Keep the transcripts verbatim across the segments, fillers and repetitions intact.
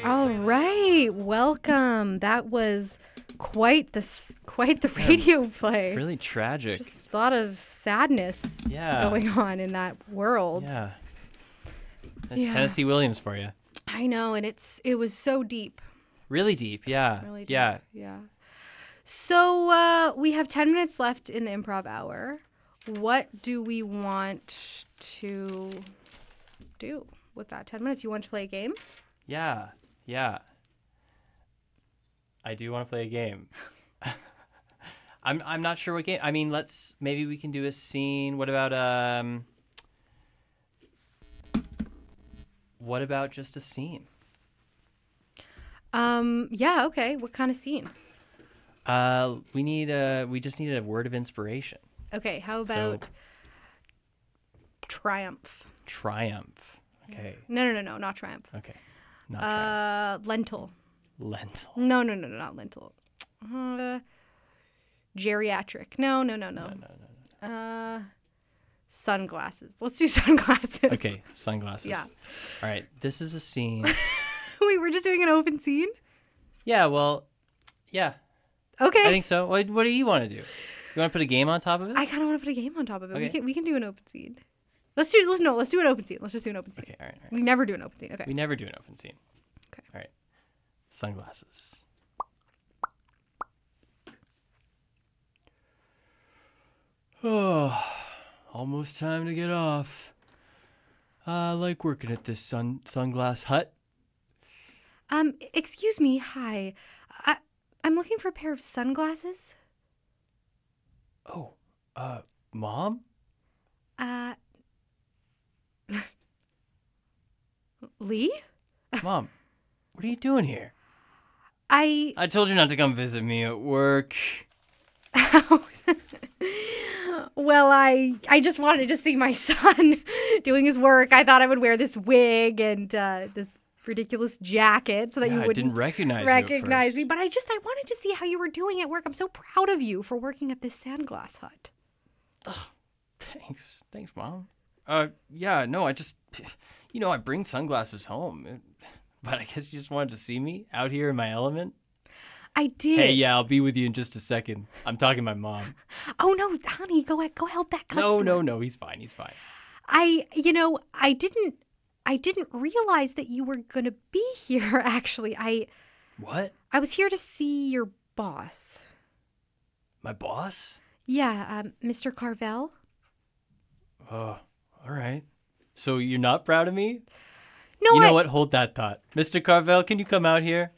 All right, welcome. That was quite the s- quite the radio play. Really tragic. Just a lot of sadness Yeah. going on in that world. Yeah. That's Yeah. Tennessee Williams for you. I know, and it's it was so deep. Really deep. Yeah. Really deep. Yeah. Yeah. So uh, we have ten minutes left in the improv hour. What do we want to do with that ten minutes? You want to play a game? Yeah. Yeah. I do want to play a game. I'm I'm not sure what game. I mean, let's maybe we can do a scene. What about um What about just a scene? Um. Yeah. Okay. What kind of scene? Uh we need a we just need a word of inspiration. Okay. How So- about triumph? Triumph. Okay. No, no, no, no, not triumph. Okay. Not triumph. Uh, lentil. Lentil. No, no, no, no, not lentil. Uh, geriatric. No, no, no, no. No, no, no, no. Uh, sunglasses. Let's do sunglasses. Okay, sunglasses. Yeah. All right, this is a scene. Wait, we're just doing an open scene? Yeah, well, yeah, Okay. I think so. What, what do you want to do? You want to put a game on top of it? I kind of want to put a game on top of it. We Okay. can we can do an open scene. Let's do let's no, let's do an open scene. Let's just do an open scene. Okay, all right, all right. We never do an open scene. Okay. We never do an open scene. Okay. All right. Sunglasses. Oh, almost time to get off. I like working at this sun sunglass hut. Um, excuse me. Hi. I I'm looking for a pair of sunglasses. Oh, uh, Mom? Uh Lee? Mom, what are you doing here? I I told you not to come visit me at work. Well, I I just wanted to see my son doing his work. I thought I would wear this wig and uh, this ridiculous jacket so that Yeah, you I wouldn't didn't recognize you at recognize first. me. But I just I wanted to see how you were doing at work. I'm so proud of you for working at this sandglass hut. Thanks. Thanks, Mom. Uh, yeah, no, I just, you know, I bring sunglasses home. But I guess you just wanted to see me out here in my element? I did. Hey, yeah, I'll be with you in just a second. I'm talking to my mom. Oh no, honey, go go help that customer. No, no, no, he's fine, he's fine. I you know I didn't I didn't realize that you were gonna be here. Actually, I What? I was here to see your boss. My boss? Yeah, um, Mister Carvel. Oh, all right. So you're not proud of me? No, you know I, what? Hold that thought. Mister Carvel, can you come out here?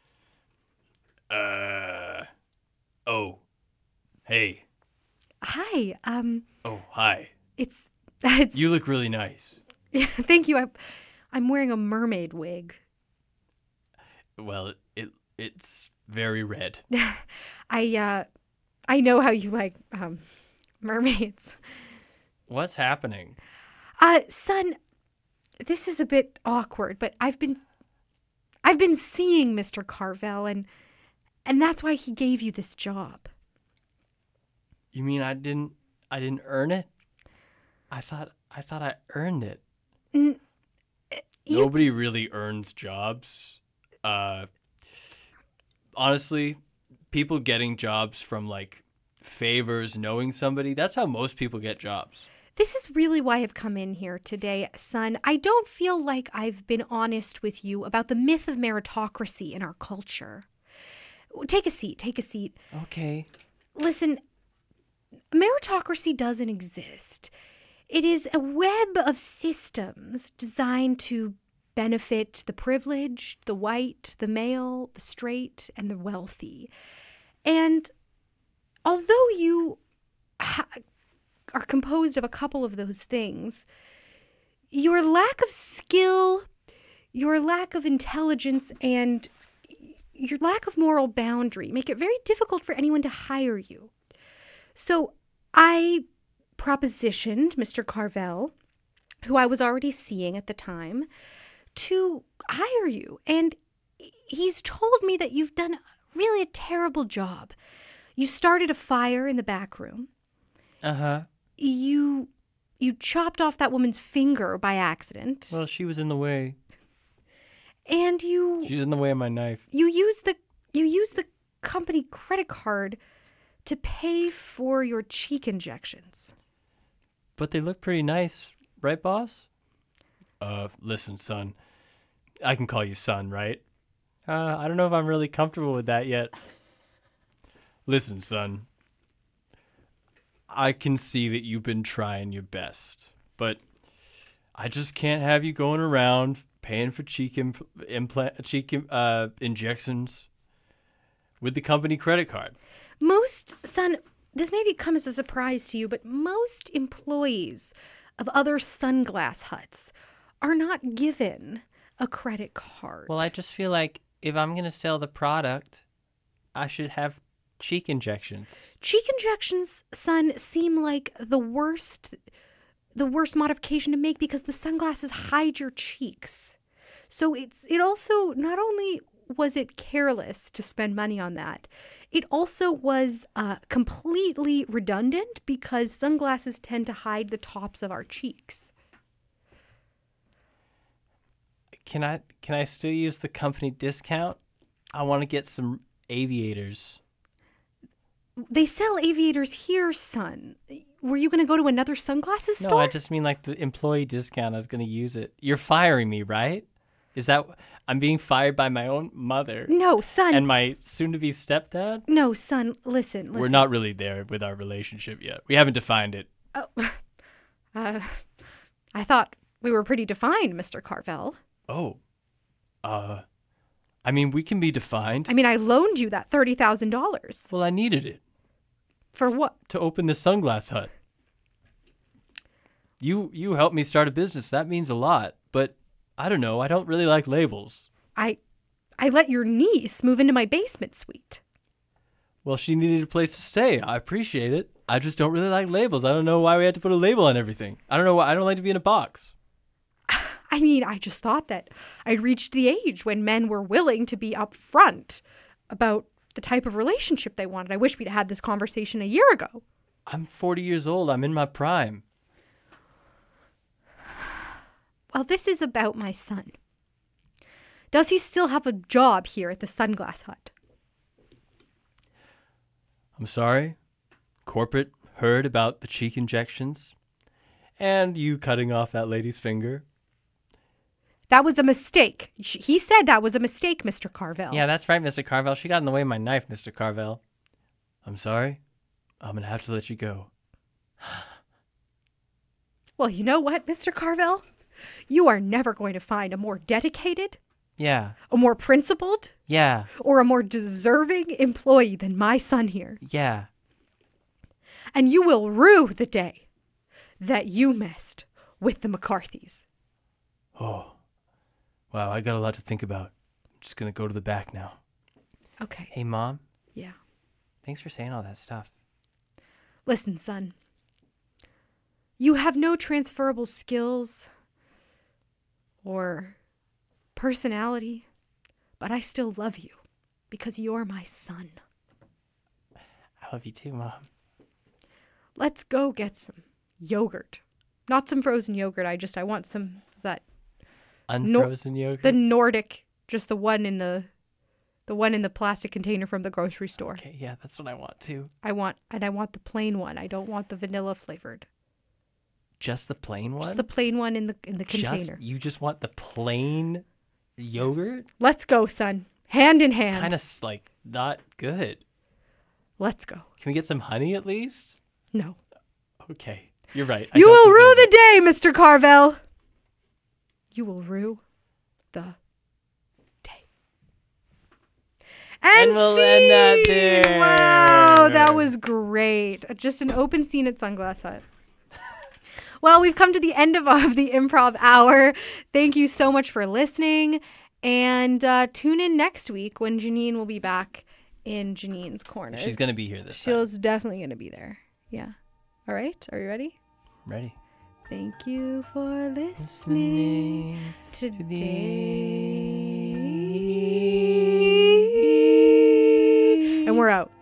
Uh, oh, hey. Hi. Um, Oh, hi. it's it's. You look really nice. Thank you. I, I'm wearing a mermaid wig. Well, it it's very red. I uh, I know how you like um, mermaids. What's happening? Uh, son, this is a bit awkward, but I've been, I've been seeing Mister Carvel, and and that's why he gave you this job. You mean I didn't I didn't earn it? I thought I thought I earned it. You- Nobody really earns jobs. Uh honestly, people getting jobs from like favors, knowing somebody, that's how most people get jobs. This is really why I've come in here today, son. I don't feel like I've been honest with you about the myth of meritocracy in our culture. Take a seat. Take a seat. Okay. Listen, meritocracy doesn't exist. It is a web of systems designed to benefit the privileged, the white, the male, the straight, and the wealthy. And although you ha- are composed of a couple of those things, your lack of skill, your lack of intelligence, and your lack of moral boundary make it very difficult for anyone to hire you. So I propositioned Mister Carvel, who I was already seeing at the time, to hire you. And he's told me that you've done really a terrible job. You started a fire in the back room. Uh-huh. You you chopped off that woman's finger by accident. Well, she was in the way. And you She's in the way of my knife. you use the you use the company credit card to pay for your cheek injections. But they look pretty nice, right, boss? Uh, listen, son. I can call you son, right? Uh, I don't know if I'm really comfortable with that yet. Listen, son. I can see that you've been trying your best, but I just can't have you going around paying for cheek impl- implant cheek uh, injections with the company credit card. Most, son, this may come as a surprise to you, but most employees of other sunglass huts are not given a credit card. Well, I just feel like if I'm going to sell the product, I should have cheek injections. Cheek injections, son, seem like the worst the worst modification to make because the sunglasses hide your cheeks. So it's it also not only was it careless to spend money on that, it also was uh, completely redundant because sunglasses tend to hide the tops of our cheeks. Can I can I still use the company discount? I want to get some aviators. They sell aviators here, son. Were you going to go to another sunglasses store? No, I just mean like the employee discount. I was going to use it. You're firing me, right? Is that I'm being fired by my own mother No, son. and my soon-to-be stepdad? no, son, listen, listen. We're not really there with our relationship yet. We haven't defined it. Oh, uh, I thought we were pretty defined, Mister Carvel. Oh, uh, I mean, we can be defined. I mean, I loaned you that thirty thousand dollars. Well, I needed it For what? to open the sunglass hut. You you helped me start a business. That means a lot. But I don't know. I don't really like labels. I I let your niece move into my basement suite. Well, she needed a place to stay. I appreciate it. I just don't really like labels. I don't know why we had to put a label on everything. I don't know why. I don't like to be in a box. I mean, I just thought that I'd reached the age when men were willing to be upfront about the type of relationship they wanted. I wish we'd had this conversation a year ago. I'm forty years old. I'm in my prime. Well, this is about my son. Does he still have a job here at the Sunglass Hut? I'm sorry. Corporate heard about the cheek injections and you cutting off that lady's finger. That was a mistake. He said that was a mistake, Mister Carvel. Yeah, that's right, Mister Carvel. She got in the way of my knife, Mister Carvel. I'm sorry. I'm going to have to let you go. Well, you know what, Mister Carvel? You are never going to find a more dedicated, Yeah. a more principled, Yeah. or a more deserving employee than my son here. Yeah. And you will rue the day that you messed with the McCarthys. Oh. Wow, I got a lot to think about. I'm just going to go to the back now. Okay. Hey, Mom. Yeah. Thanks for saying all that stuff. Listen, son. You have no transferable skills or personality, but I still love you because you're my son. I love you too, Mom. Let's go get some yogurt. Not some frozen yogurt. I just, I want some of that. Unfrozen yogurt? The Nordic, just the one in the, the one in the plastic container from the grocery store. Okay, yeah, that's what I want too. I want, and I want the plain one. I don't want the vanilla flavored. Just the plain one? Just the plain one in the in the Just- container. you just want the plain yogurt? Let's go, son. Hand in hand. Kind of like not good. Let's go. Can we get some honey at least? No. Okay, you're right. I You don't will deserve rue the it. day, Mister Carvel. You will rue the day. And, And we'll end that scene! there. Wow, that was great. Just an open scene at Sunglass Hut. Well, we've come to the end of, of the improv hour. Thank you so much for listening. And uh, tune in next week when Janine will be back in Janine's corner. She's going to be here this time. She's definitely going to be there. Yeah. All right. Are you ready? Ready? Thank you for listening today. And we're out.